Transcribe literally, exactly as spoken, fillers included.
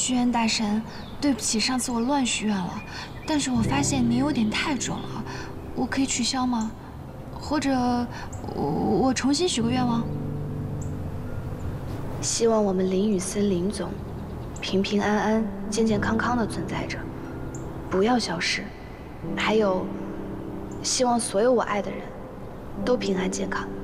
虚渊大神，对不起，上次我乱许愿了，但是我发现您有点太准了，我可以取消吗？或者我我重新许个愿望？ 希望我们灵雨森林总平平安安、健健康康的存在着，不要消失。还有，希望所有我爱的人都平安健康。